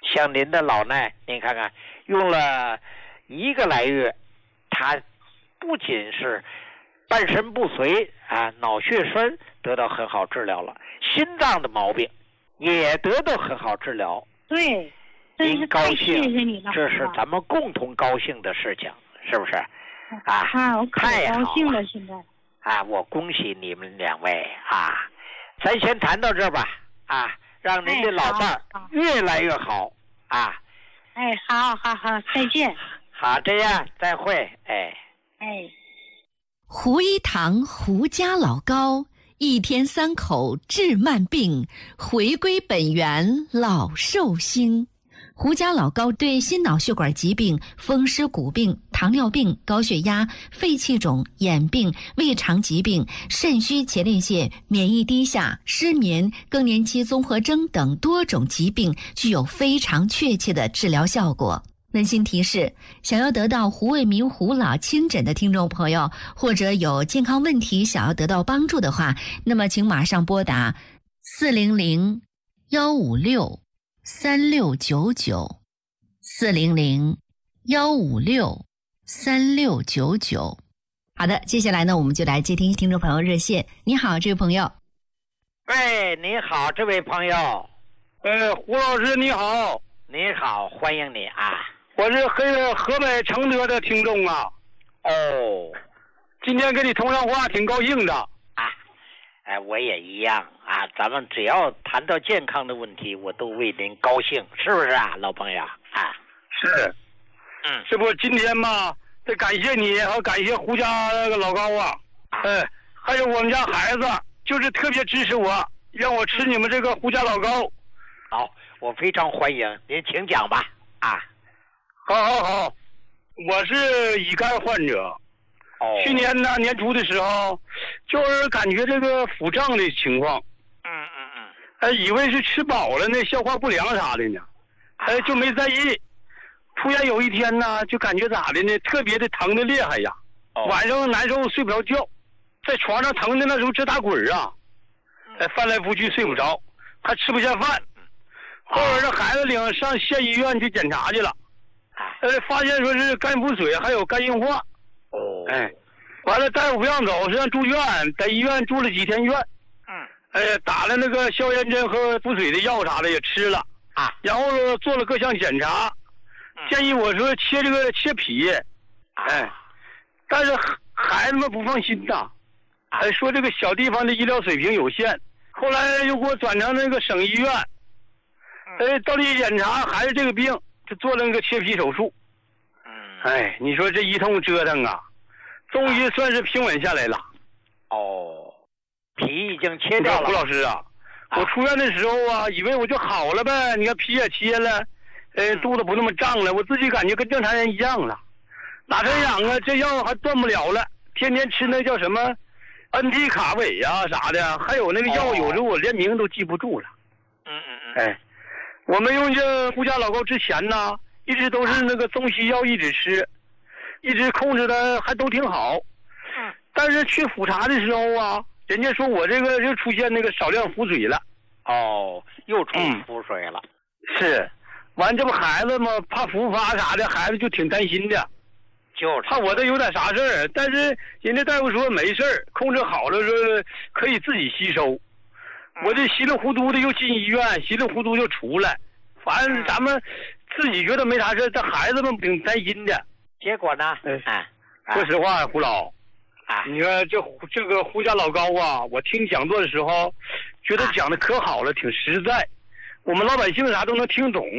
像您的老奶，您看看用了1个来月，她不仅是半身不遂啊，脑血栓得到很好治疗了，心脏的毛病也得到很好治疗。 对， 您高兴， 谢谢你了， 这是咱们共同高兴的事情，是不是？啊， 我可高兴了，现在啊，我恭喜你们2位啊！咱先谈到这儿吧，啊，让您的老伴儿越来越好啊！ 哎，好，再见。 好，这样，再会，哎。 胡一堂胡家老高，1天3口治慢病，回归本源老寿星。胡家老高对心脑血管疾病、风湿骨病、糖尿病、高血压、肺气肿、眼病、胃肠疾病、肾虚前列腺、免疫低下、失眠、更年期综合征等多种疾病具有非常确切的治疗效果。温馨提示：想要得到胡卫民胡老亲诊的听众朋友，或者有健康问题想要得到帮助的话，那么请马上拨打400-156-3699，400-156-3699。好的，接下来呢，我们就来接听听众朋友热线。你好，这位朋友。 喂，你好，这位朋友。 胡老师你好。 你好，欢迎你啊。 我是河北承德的听众啊。 哦， 今天跟你通上话挺高兴的啊。我也一样啊，咱们只要谈到健康的问题，我都为您高兴，是不是啊，老朋友啊？ 是。这不今天嘛，得感谢你和感谢胡家那个老高啊。还有我们家孩子，就是特别支持我，让我吃你们这个胡家老高。 好，我非常欢迎您，请讲吧。啊， 好，我是乙肝患者。去年呢年初的时候，就是感觉这个腹胀的情况。以为是吃饱了呢，消化不良啥的呢，就没在意。突然有一天呢，就感觉咋的呢，特别的疼的厉害呀。晚上难受，睡不着觉，在床上疼的那时候直打滚啊。翻来覆去睡不着，还吃不下饭。后来这孩子领上县医院去检查去了，发现说是肝腹水还有肝硬化。完了大夫不让走，是让住院，在医院住了几天院。打了那个消炎针和补水的药啥的也吃了然后做了各项检查，建议我说切脾。但是孩子们不放心呐，说这个小地方的医疗水平有限，后来又给我转成那个省医院。到了一检查还是这个病，就做了那个切脾手术。你说这一通折腾啊，终于算是平稳下来了。 脾已经切掉了。 胡老师啊，我出院的时候啊，以为我就好了呗，你看脾也切了，肚子不那么胀了，我自己感觉跟正常人一样了。哪成想啊，这药还断不了了，天天吃那叫什么恩替卡韦啊啥的，还有那个药，有时候我连名都记不住了。我们用这胡家老高之前呢，一直都是那个中西药一直吃，一直控制的还都挺好。但是去复查的时候啊，人家说我这个就出现那个少量腹水了。 又出腹水了。 是，完这不孩子嘛，怕复发啥的，孩子就挺担心的， 就是怕我这有点啥事儿。但是人家大夫说没事儿，控制好了说可以自己吸收。我这稀里糊涂的又进医院，稀里糊涂就出来，反正咱们自己觉得没啥事，这孩子们挺担心的。 结果呢？ 说实话，胡老，你看这个胡家老高啊，我听讲座的时候，觉得讲的可好了，挺实在，我们老百姓啥都能听懂。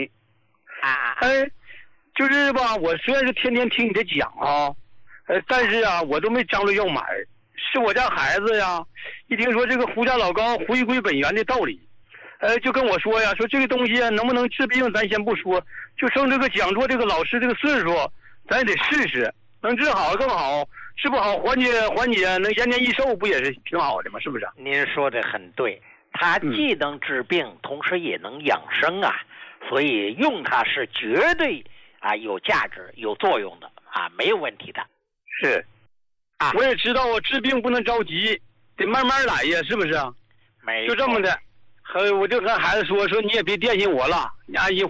就是吧，我虽然是天天听你的讲啊，但是啊，我都没张罗要买。是我家孩子呀，一听说这个胡家老高回归本源的道理，就跟我说呀，说这个东西能不能治病咱先不说，就剩这个讲座这个老师这个岁数，咱也得试试，能治好更好，治不好缓解，能延年益寿，不也是挺好的吗？是不是？ 您说的很对，它既能治病，同时也能养生啊，所以用它是绝对有价值、有作用的没有问题的。 是。我也知道我治病不能着急，得慢慢来呀，是不是？ 没就这么的。我就跟孩子说你也别惦记我了，你安心